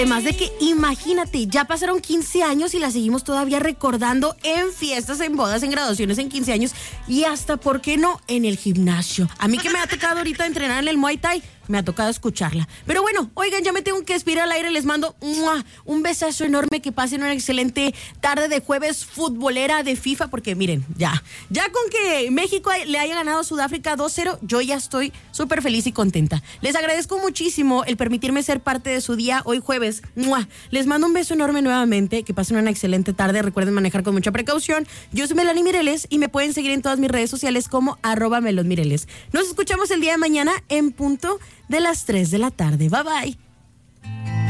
Además de que, imagínate, ya pasaron 15 años y la seguimos todavía recordando en fiestas, en bodas, en graduaciones, en 15 años y hasta, ¿por qué no?, en el gimnasio. A mí que me ha tocado ahorita entrenar en el Muay Thai, me ha tocado escucharla. Pero bueno, oigan, ya me tengo que despedir al aire. Les mando un besazo enorme. Que pasen una excelente tarde de jueves futbolera de FIFA. Porque miren, ya con que México le haya ganado a Sudáfrica 2-0, yo ya estoy súper feliz y contenta. Les agradezco muchísimo el permitirme ser parte de su día hoy jueves. Les mando un beso enorme nuevamente. Que pasen una excelente tarde. Recuerden manejar con mucha precaución. Yo soy Melanie Mireles y me pueden seguir en todas mis redes sociales como @melonmireles. Nos escuchamos el día de mañana en punto de las 3 de la tarde. Bye bye.